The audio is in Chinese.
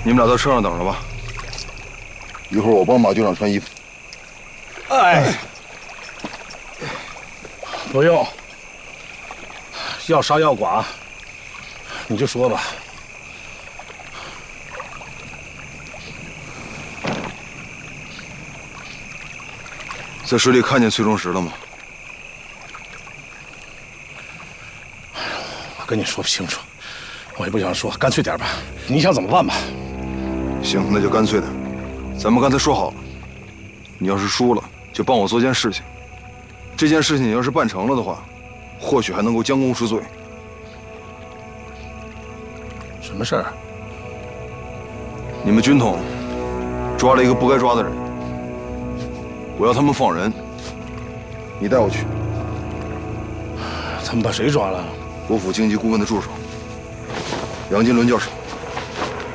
你们俩在车上等着吧， 一会儿我帮马局长穿衣服。 哎，不用，要杀要剐，你就说吧。 在水里看见崔中石了吗？ 我跟你说不清楚，我也不想说，干脆点吧。你想怎么办吧？ 行，那就干脆点。咱们刚才说好了，你要是输了，就帮我做件事情。这件事情你要是办成了的话，或许还能够将功赎罪。 什么事儿？ 你们军统抓了一个不该抓的人，我要他们放人。你带我去。 他们把谁抓了？ 国府经济顾问的助手杨金伦教授。